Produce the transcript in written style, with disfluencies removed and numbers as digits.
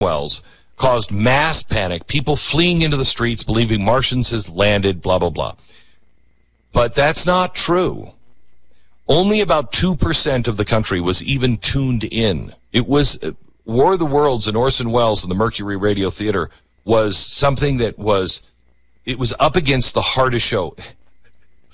Welles caused mass panic, people fleeing into the streets, believing Martians has landed, blah, blah, blah. But that's not true. Only about 2% of the country was even tuned in. It was War of the Worlds and Orson Welles and the Mercury Radio Theater was something that was, it was up against the hardest show.